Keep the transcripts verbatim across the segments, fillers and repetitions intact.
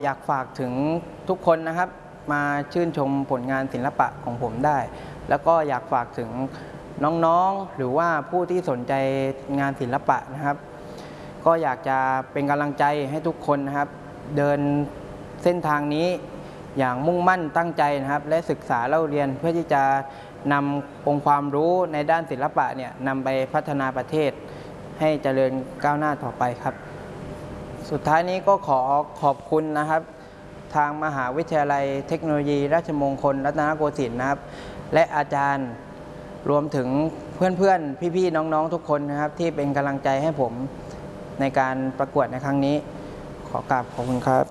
อยากฝากถึงทุกคนนะครับมาชื่นชมผลงานศิลปะของผมได้แล้วก็อยากฝากถึงน้องๆหรือว่าผู้ที่สนใจงานศิลปะนะครับก็อยากจะเป็นกำลังใจให้ทุกคนนะครับเดินเส้นทางนี้อย่างมุ่งมั่นตั้งใจนะครับและศึกษาเล่าเรียนเพื่อที่จะนำองค์ความรู้ในด้านศิลปะเนี่ยนำไปพัฒนาประเทศให้เจริญก้าวหน้าต่อไปครับสุดท้ายนี้ก็ขอขอบคุณนะครับทางมหาวิทยาลัยเทคโนโลยีราชมงคลรัตนโกสินทร์นะครับและอาจารย์รวมถึงเพื่อนๆพี่ๆน้องๆทุกคนนะครับที่เป็นกำลังใจให้ผมในการประกวดในครั้งนี้ขอกราบขอบคุณครับ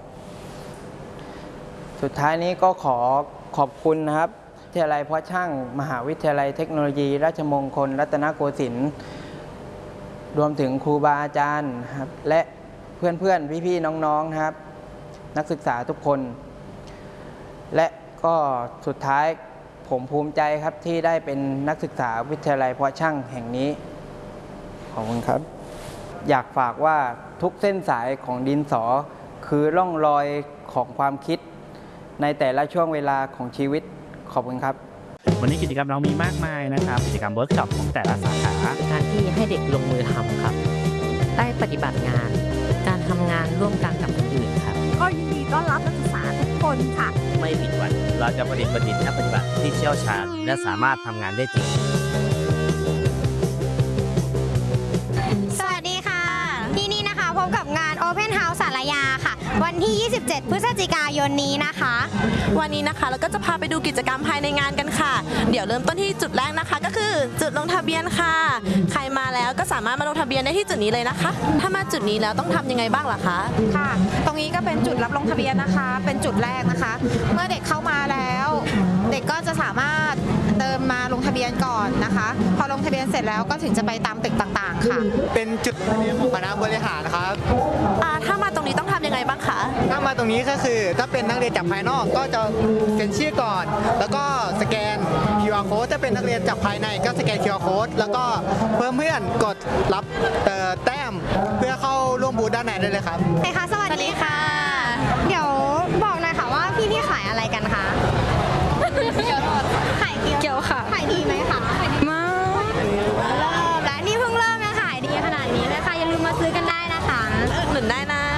สุดท้ายนี้ก็ขอขอบคุณนะครับวิทยาลัยเพาะช่างมหาวิทยาลัยเทคโนโลยีราชมงคลรัตนโกสินทร์รวมถึงครูบาอาจารย์ครับและเพื่อนๆพี่ๆน้องๆนะครับนักศึกษาทุกคนและก็สุดท้ายผมภูมิใจครับที่ได้เป็นนักศึกษาวิทยาลัยเพาะช่างแห่งนี้ขอบคุณครับอยากฝากว่าทุกเส้นสายของดินสอคือร่องรอยของความคิดในแต่ละช่วงเวลาของชีวิตขอบคุณครับวันนี้กิจกรรมเรามีมากมายนะครับกิจกรรมเวิร์กช็อปของแต่ละสาขาการที่ให้เด็กลงมือทำครับได้ปฏิบัติงานการทำงานร่วมกันกับคนอื่นครับก็ยินดีต้อนรับนักศึกษาทุกคนค่ะไม่ผิดหวังเราจะผลิตบัณฑิตนักปฏิบัติที่เชี่ยวชาญและสามารถทำงานได้จริงสวัสดีค่ะที่นี่นะคะพบกับงาน Open House สารยาค่ะวันที่ ยี่สิบเจ็ด พฤศจิกายนนี้นะคะวันนี้นะคะเราก็จะพาไปดูกิจกรรมภายในงานกันค่ะเดี๋ยวเริ่มต้นที่จุดแรกนะคะก็คือจุดลงทะเบียนค่ะใครมาแล้วก็สามารถมาลงทะเบียนได้ที่จุดนี้เลยนะคะถ้ามาจุดนี้แล้วต้องทำยังไงบ้างล่ะคะค่ะตรงนี้ก็เป็นจุดรับลงทะเบียนนะคะเป็นจุดแรกนะคะเมื่อเด็กเข้ามาแล้วเด็กก็จะสามารถเดินมาลงทะเบียนก่อนนะคะพอลงทะเบียนเสร็จแล้วก็ถึงจะไปตามตึกต่างๆค่ะเป็นจุดคณะบริหารครับถ้ามาตรงนี้ต้องทำยังไงบ้างคะถ้ามาตรงนี้ก็คือถ้าเป็นนักเรียนจากภายนอกก็จะเซ็นชื่อก่อนแล้วก็สแกน คิว อาร์ Code ถ้าเป็นนักเรียนจากภายในก็สแกน คิว อาร์ Code แล้วก็เพิ่มเพื่อนกดรับแต้มเพื่อเข้าร่วมบูธด้านในได้เลยครับใช่ค่ะสวัสดีค่ะเดี๋ยวบอกหน่อยค่ะว่าพี่ๆขายอะไรกันคะขายเกี๊ยวเกี๊ยวค่ะขายดีไหมคะขายดีมากเริ่มแล้วนี่เพิ่งเริ่มนะขายดีขนาดนี้นะคะอย่าลืมมาซื้อกันได้นะคะหนุนได้นะ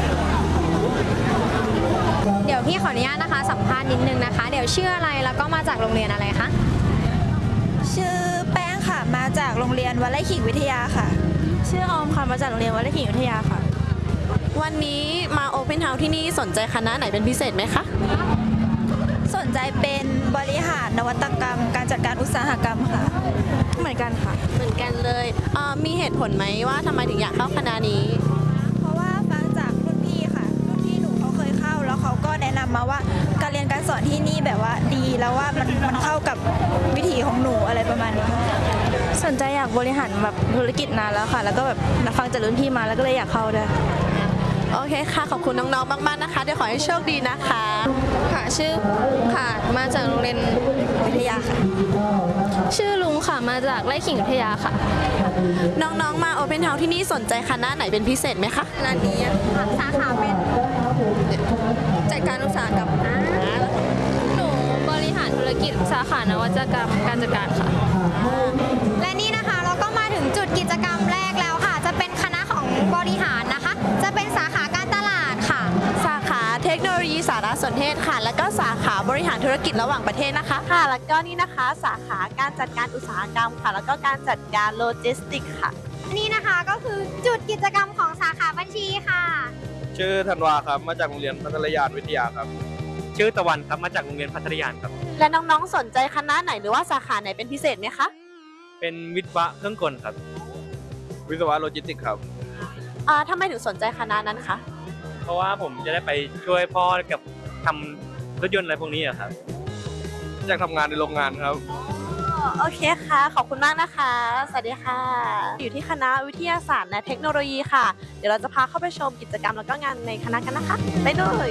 เดี๋ยวพี่ขออนุญาตนะคะสัมภาษณ์นิดนึงนะคะเดี๋ยวชื่ออะไรแล้วก็มาจากโรงเรียนอะไรคะชื่อแป้งค่ะมาจากโรงเรียนวัดไร่ขิงวิทยาค่ะชื่อออมค่ะมาจากโรงเรียนวัดไร่ขิงวิทยาค่ะวันนี้มาโอเพนเฮาส์ที่นี่สนใจคณะไหนเป็นพิเศษไหมคะสนใจเป็นบริหารนวัตกรรมการจัดการอุตสาหกรรมค่ะเหมือนกันค่ะเหมือนกันเลยมีเหตุผลไหมว่าทำไมถึงอยากเข้าคณะนี้เพราะว่าฟังจากรุ่นพี่ค่ะรุ่นพี่หนูเขาเคยเข้าแล้วเขาก็แนะนำมาว่าการเรียนการสอนที่นี่แบบว่าดีแล้วว่ามันมันเข้ากับวิถีของหนูอะไรประมาณนี้สนใจอยากบริหารแบบธุรกิจนานแล้วค่ะแล้วก็แบบฟังจากรุ่นพี่มาแล้วก็เลยอยากเข้าด้วยโอเคค่ะขอบคุณน้องๆมากๆนะคะเดี๋ยวขอให้โชคดีนะคะค่ะชื่อค่ะมาจากโรงเรียนวิทยาค่ะชื่อลุงค่ะมาจากไร่ขิงวิทยาค่ะน้องๆมาโอเพนเฮาส์ที่นี่สนใจคณะไหนเป็นพิเศษไหมคะคณะนี้สาขาเป็นจัดการอุตสาหกรรมหนูบริหารธุรกิจสาขานวัตกรรมการจัดการค่ะและนี่นะคะเราก็มาถึงจุดกิจกรรมแรกแล้วค่ะจะเป็นคณะของบริหารนะคะจะเป็นสาขาการตลาดค่ะสาขาเทคโนโลยีสารสนเทศค่ะแล้วก็สาขาบริหารธุรกิจระหว่างประเทศนะคะค่ะแล้วก็นี่นะคะสาขาการจัดการอุตสาหกรรมค่ะแล้วก็การจัดการโลจิสติกค่ะอันนี้นะคะก็คือจุดกิจกรรมของสาขาบัญชีค่ะชื่อธันวาครับมาจากโรงเรียนพัทรยานวิทยาครับชื่อตะวันครับมาจากโรงเรียนพัทรยานครับและน้องๆสนใจคณะไหนหรือว่าสาขาไหนเป็นพิเศษไหมคะเป็นวิศวะเครื่องกลครับวิศวะโลจิสติกครับอ่าทำไมถึงสนใจคณะนั้นคะเพราะว่าผมจะได้ไปช่วยพ่อกับทำรถยนต์อะไรพวกนี้ครับอยากทำงานในโรงงานครับโอเคค่ะขอบคุณมากนะคะสวัสดีค่ะอยู่ที่คณะวิทยาศาสตร์และเทคโนโลยีค่ะเดี๋ยวเราจะพาเข้าไปชมกิจกรรมแล้วก็งานในคณะกันนะคะไปเลย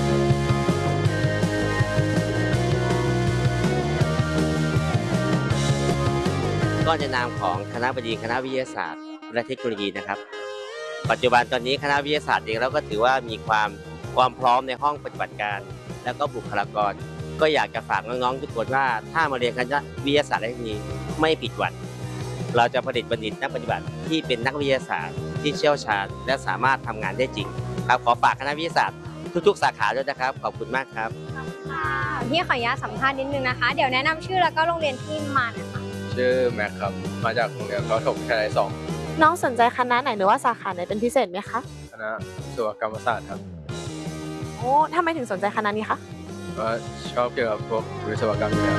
ก็ในนามของคณะบดีคณะวิทยาศาสตร์และเทคโนโลยีนะครับปัจจุบันตอนนี้คณะวิทยาศาสตร์เองเราก็ถือว่ามีความคความพร้อมในห้องปฏิบัติการ แล้วก็บุคลากรก็อยากจะฝากน้องๆทุกคนว่าถ้ามาเรียนคณะวิทยาศาสตร์และเทคโนโลยีไม่ผิดหวังเราจะผลิตบัณฑิตนักปฏิบัติที่เป็นนักวิทยาศาสตร์ที่เชี่ยวชาญและสามารถทำงานได้จริงครับขอฝากคณะวิทยาศาสตร์ทุกๆสาขาด้วยนะครับขอบคุณมากครับพี่ขออนุญาตสัมภาษณ์นิดนึงนะคะ เดี๋ยวแนะนำชื่อแล้วก็โรงเรียนที่มาหน่อยค่ะชื่อแม็กครับ มาจากโรงเรียนประถมวิทยาลัยสองน้องสนใจคณะไหนหรือว่าสาขาไหนเป็นพิเศษไหมคะคณะวิศวกรรมศาสตร์ครับโอ้ทำไมถึงสนใจคณะนี้คะเพราะชอบเกี่ยวกับพวกวิศวกรรมอยู่แล้ว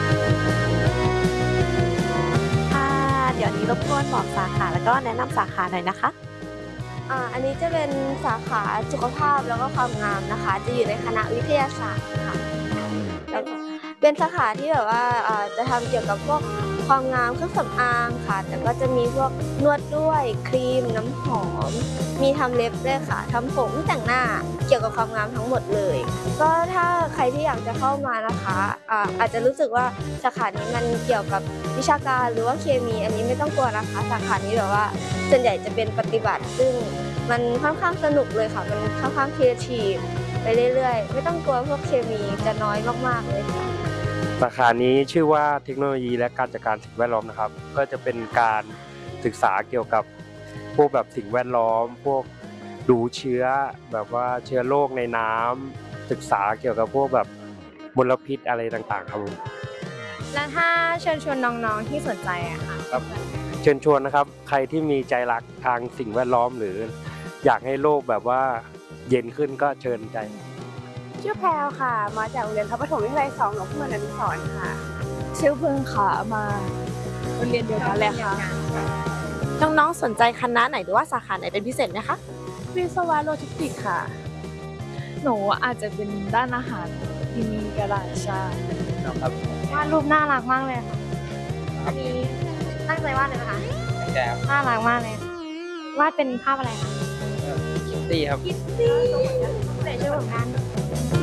อ่าเดี๋ยวนี้รบกวนบอกสาขาแล้วก็แนะนำสาขาหน่อยนะคะอ่าอันนี้จะเป็นสาขาสุขภาพแล้วก็ความงามนะคะ จะอยู่ในคณะวิทยาศาสตร์ค่ะแล้วก็เป็นสาขาที่แบบว่าอ่าจะทำเกี่ยวกับพวกความงามเครื่องสำอางค่ะ แต่ก็จะมีพวกนวดด้วยครีมน้ำหอม มีทำเล็บด้วยค่ะทำผมแต่งหน้าเกี่ยวกับความงามทั้งหมดเลย ก็ถ้าใครที่อยากจะเข้ามานะคะอ่าอาจจะรู้สึกว่าสาขานี้มันเกี่ยวกับวิชาการหรือว่าเคมีอันนี้ไม่ต้องกลัวนะคะสาขานี้แบบว่าส่วนใหญ่จะเป็นปฏิบัติซึ่งมันค่อนข้างสนุกเลยค่ะมันค่อนข้างครีเอทีฟไปเรื่อยๆไม่ต้องกลัวพวกเคมีจะน้อยมากๆเลยค่ะสาขานี้ชื่อว่าเทคโนโลยีและการจัดการสิ่งแวดล้อมนะครับ ก็จะเป็นการศึกษาเกี่ยวกับพวกแบบสิ่งแวดล้อม พวกดูเชื้อแบบว่าเชื้อโรคในน้ำศึกษาเกี่ยวกับพวกแบบมลพิษอะไรต่างๆครับผมแล้วถ้าเชิญชวนน้องๆที่สนใจอะค่ะครับเชิญชวนนะครับใครที่มีใจรักทางสิ่งแวดล้อมหรืออยากให้โลกแบบว่าเย็นขึ้นก็เชิญใจชื่อแพรวค่ะ มาจากโรงเรียนพระปฐมวิทยาลัยสองหลวงพ่ออนุสรณ์ค่ะ ชื่อพึ่งค่ะ มาโรงเรียนเดียวกันเลยค่ะน้องๆสนใจคณะไหนหรือว่าสาขาไหนเป็นพิเศษไหมคะวิศวะโลจิสติกส์ค่ะ หนูอาจจะเป็นด้านอาหารที่มีกระดาษชานะครับวาดรูปน่ารักมากเลยค่ะอันนี้ตั้งใจวาดเลยไหมคะแจมน่ารักมากเลย วาดเป็นภาพอะไรคะคิตตี้ครับคิตตี้ใส่ชื่อเหมือนกัน